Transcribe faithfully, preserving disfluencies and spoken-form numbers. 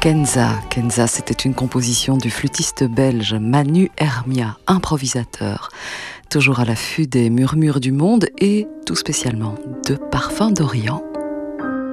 Kenza. Kenza, c'était une composition du flûtiste belge Manu Hermia, improvisateur, toujours à l'affût des murmures du monde et tout spécialement de Parfums d'Orient.